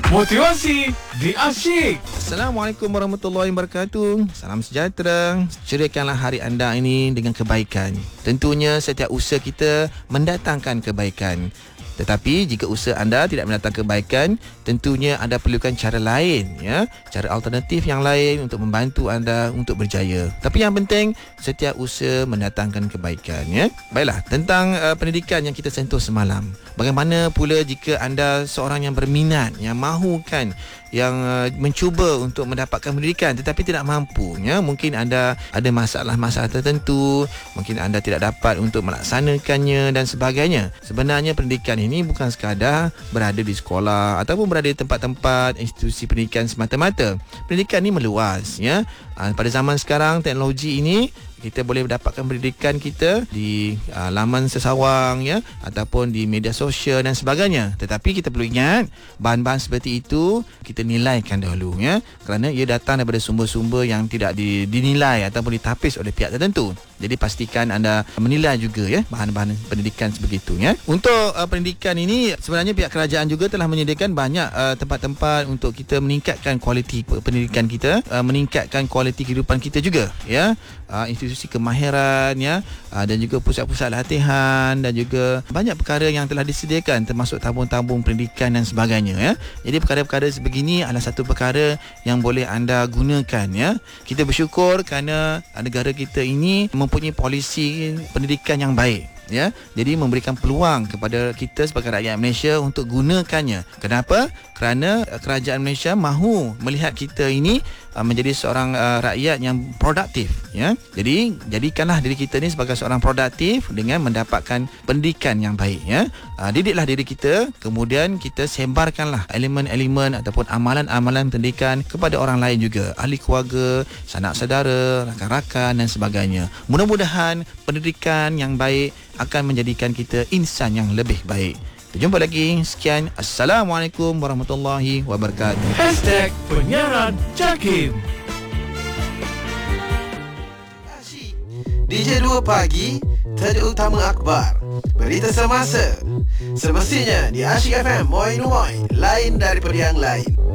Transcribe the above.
Motivasi di Asyik. Assalamualaikum warahmatullahi wabarakatuh. Salam sejahtera. Ceriakanlah hari anda ini dengan kebaikan. Tentunya setiap usaha kita mendatangkan kebaikan. Tetapi jika usaha anda tidak mendatangkan kebaikan, tentunya anda perlukan cara lain, ya, cara alternatif yang lain untuk membantu anda untuk berjaya. Tapi yang penting setiap usaha mendatangkan kebaikan, ya. Baiklah, tentang pendidikan yang kita sentuh semalam. Bagaimana pula jika anda seorang yang berminat, yang mahukan, yang mencuba untuk mendapatkan pendidikan tetapi tidak mampu, ya. Mungkin anda ada masalah-masalah tertentu, mungkin anda tidak dapat untuk melaksanakannya dan sebagainya. Sebenarnya pendidikan ini bukan sekadar berada di sekolah ataupun berada di tempat-tempat institusi pendidikan semata-mata. Pendidikan ini meluas, ya. Pada zaman sekarang teknologi ini kita boleh mendapatkan pendidikan kita di laman sesawang, ya, ataupun di media sosial dan sebagainya. Tetapi kita perlu ingat bahan-bahan seperti itu kita nilaikan dahulu, ya, kerana ia datang daripada sumber-sumber yang tidak dinilai ataupun ditapis oleh pihak tertentu. Jadi pastikan anda menilai juga, ya, bahan-bahan pendidikan sebegitu, ya. Untuk pendidikan ini sebenarnya pihak kerajaan juga telah menyediakan banyak tempat-tempat untuk kita meningkatkan kualiti pendidikan kita, meningkatkan kualiti kehidupan kita juga, ya. Institusi kemahiran, ya, dan juga pusat-pusat latihan dan juga banyak perkara yang telah disediakan termasuk tabung-tabung pendidikan dan sebagainya, ya. Jadi perkara-perkara sebegini adalah satu perkara yang boleh anda gunakan, ya. Kita bersyukur kerana negara kita ini mempunyai polisi pendidikan yang baik, ya. Jadi memberikan peluang kepada kita sebagai rakyat Malaysia untuk gunakannya. Kenapa? Kerana kerajaan Malaysia mahu melihat kita ini menjadi seorang rakyat yang produktif, ya. Jadi jadikanlah diri kita ni sebagai seorang produktif dengan mendapatkan pendidikan yang baik, ya. Didiklah diri kita, kemudian kita sebarkanlah elemen-elemen ataupun amalan-amalan pendidikan kepada orang lain juga, ahli keluarga, sanak saudara, rakan-rakan dan sebagainya. Mudah-mudahan pendidikan yang baik akan menjadikan kita insan yang lebih baik. Kita jumpa lagi. Sekian. Assalamualaikum warahmatullahi wabarakatuh. #penyiaran Jakim. DJ 2 Pagi, Tajuk Utama Akhbar, berita semasa. Semestinya di Asyik FM, Moi Nuoi, lain daripada yang lain.